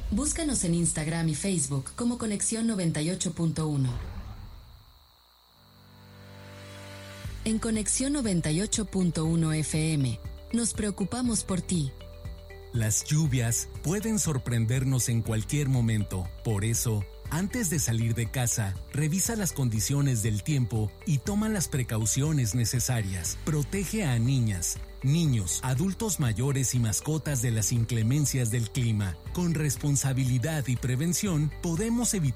Búscanos en Instagram y Facebook como Conexión 98.1. En Conexión 98.1 FM, nos preocupamos por ti. Las lluvias pueden sorprendernos en cualquier momento. Por eso, antes de salir de casa, revisa las condiciones del tiempo y toma las precauciones necesarias. Protege a niñas, niños, adultos mayores y mascotas de las inclemencias del clima. Con responsabilidad y prevención, podemos evitar